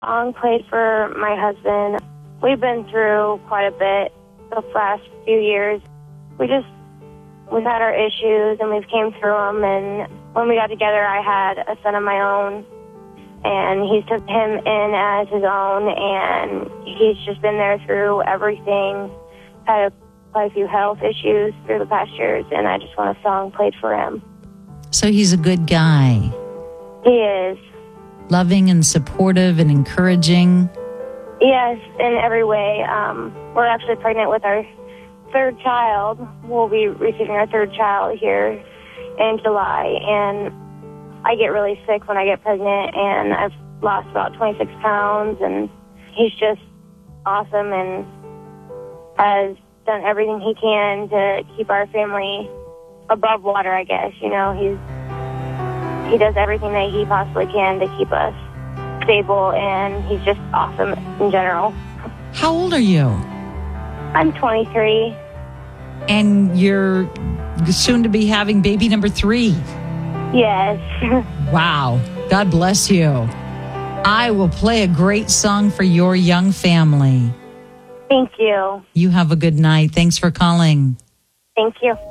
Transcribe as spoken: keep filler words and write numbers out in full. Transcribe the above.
Song played for my husband. We've been through quite a bit the last few years. We just, we've had our issues and we've came through them. And when we got together, I had a son of my own, and he took him in as his own, and he's just been there through everything. Had a, quite a few health issues through the past years, and I just want a song played for him. So he's a good guy. He is. Loving and supportive and encouraging. Yes, in every way. Um, we're actually pregnant with our third child. We'll be receiving our third child here in July, and I get really sick when I get pregnant, and I've lost about twenty-six pounds, and he's just awesome and has done everything he can to keep our family above water, I guess. You know, he's he does everything that he possibly can to keep us stable, and he's just awesome in general. How old are you? I'm twenty-three. And you're soon to be having baby number three. Yes. Wow. God bless you. I will play a great song for your young family. Thank you. You have a good night. Thanks for calling. Thank you.